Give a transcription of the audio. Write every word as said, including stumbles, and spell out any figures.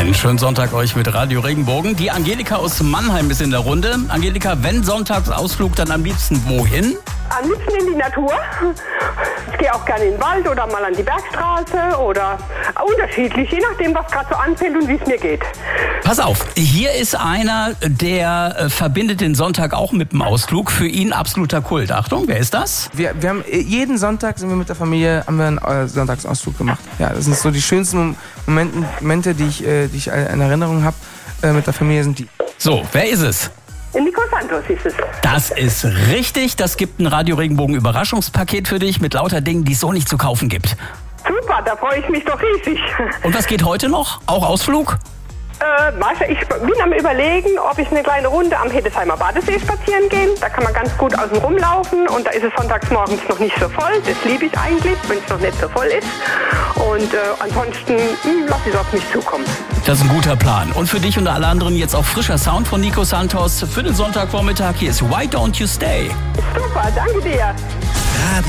Einen schönen Sonntag euch mit Radio Regenbogen. Die Angelika aus Mannheim ist in der Runde. Angelika, wenn Sonntagsausflug, dann am liebsten wohin? Am liebsten in die Natur. Ich gehe auch gerne in den Wald oder mal an die Bergstraße oder unterschiedlich, je nachdem, was gerade so anfällt und wie es mir geht. Pass auf, hier ist einer, der äh, verbindet den Sonntag auch mit dem Ausflug. Für ihn absoluter Kult. Achtung, wer ist das? Wir, wir haben jeden Sonntag sind wir mit der Familie haben wir einen äh, Sonntagsausflug gemacht. Ja, das sind so die schönsten Momenten, Momente, die ich, äh, die ich in Erinnerung habe äh, mit der Familie sind die. So, wer ist es? Nico Santos ist es. Das ist richtig. Das gibt ein Radio Regenbogen Überraschungspaket für dich mit lauter Dingen, die es so nicht zu kaufen gibt. Super, da freue ich mich doch riesig. Und was geht heute noch? Auch Ausflug? Äh, weißt du, ich bin am Überlegen, ob ich eine kleine Runde am Hedesheimer Badesee spazieren gehen. Da kann man ganz gut außen rumlaufen und da ist es sonntags morgens noch nicht so voll. Das liebe ich eigentlich, wenn es noch nicht so voll ist. Und äh, ansonsten mh, lass es auf mich zukommen. Das ist ein guter Plan. Und für dich und alle anderen jetzt auch frischer Sound von Nico Santos für den Sonntagvormittag. Hier ist Why Don't You Stay? Super, danke dir. Radio